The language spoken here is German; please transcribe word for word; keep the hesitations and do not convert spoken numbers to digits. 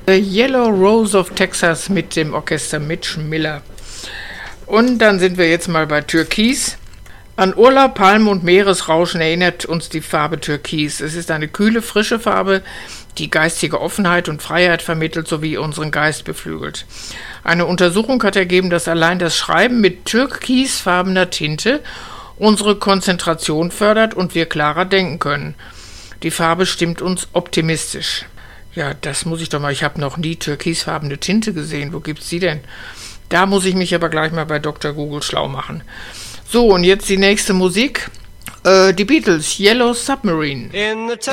The Yellow Rose of Texas mit dem Orchester Mitch Miller. Und dann sind wir jetzt mal bei Türkis. An Urlaub, Palmen und Meeresrauschen erinnert uns die Farbe Türkis. Es ist eine kühle, frische Farbe, die geistige Offenheit und Freiheit vermittelt sowie unseren Geist beflügelt. Eine Untersuchung hat ergeben, dass allein das Schreiben mit türkisfarbener Tinte unsere Konzentration fördert und wir klarer denken können. Die Farbe stimmt uns optimistisch. Ja, das muss ich doch mal, ich habe noch nie türkisfarbene Tinte gesehen. Wo gibt's die denn? Da muss ich mich aber gleich mal bei Doktor Google schlau machen. So, und jetzt die nächste Musik. Äh, die Beatles, Yellow Submarine. In the